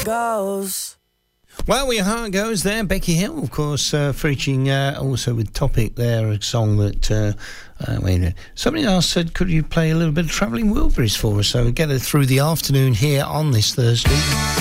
goes. Well, we how it goes there. Becky Hill, of course, featuring also with Topic there, a song that wait a minute. Somebody else said, could you play a little bit of Travelling Wilburys for us? So we get it through the afternoon here on this Thursday.